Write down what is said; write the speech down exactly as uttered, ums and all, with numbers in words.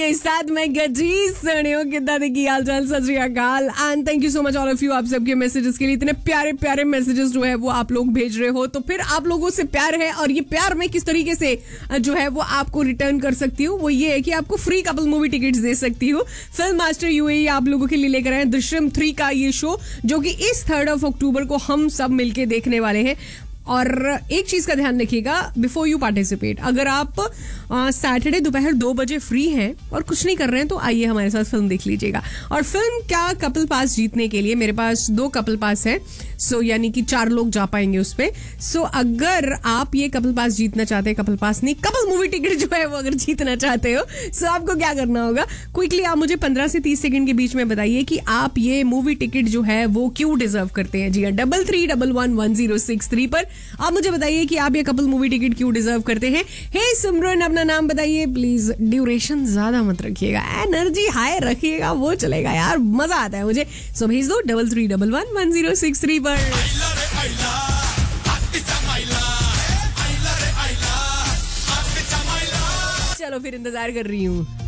साथ में गजी सणियों कितना देखी हाल चाल सत श्री अकाल and thank you so much all of you आप सबके मैसेजेस के लिए। इतने प्यारे प्यारे मैसेजेस जो है वो आप लोग भेज रहे हो, तो फिर आप लोगों से प्यार है और ये प्यार मैं किस तरीके से जो है वो आपको रिटर्न कर सकती हूँ, वो ये है कि आपको फ्री कपल मूवी टिकट्स दे सकती हूँ। फिल्म मास्टर यूएई आप लोगों के लिए लेकर आए दृश्यम थ्री का ये शो, जो कि इस थर्ड ऑफ अक्टूबर को हम सब मिलके देखने वाले हैं। और एक चीज का ध्यान रखिएगा बिफोर यू पार्टिसिपेट, अगर आप सैटरडे दोपहर दो बजे फ्री हैं और कुछ नहीं कर रहे हैं तो आइए हमारे साथ फिल्म देख लीजिएगा। और फिल्म क्या कपल पास जीतने के लिए मेरे पास दो कपल पास है, सो so, यानी कि चार लोग जा पाएंगे उस पे। सो so, अगर आप ये कपल पास जीतना चाहते हैं, कपल पास नहीं कपल मूवी टिकट जो है वो अगर जीतना चाहते हो, सो so, आपको क्या करना होगा, क्विकली आप मुझे पंद्रह से तीस सेकंड के बीच में बताइए कि आप ये मूवी टिकट जो है वो क्यों डिजर्व करते हैं। जी हाँ, double three double one one zero six three पर आप मुझे बताइए कि आप ये कपल मूवी टिकट क्यों डिजर्व करते हैं। हे सिमरन, अपना नाम बताइए प्लीज, ड्यूरेशन ज्यादा मत रखिएगा, एनर्जी हाई रखिएगा, वो चलेगा यार, मजा आता है मुझे। सो भेज दो double three double one one zero six three पर। चलो फिर इंतजार कर रही हूँ।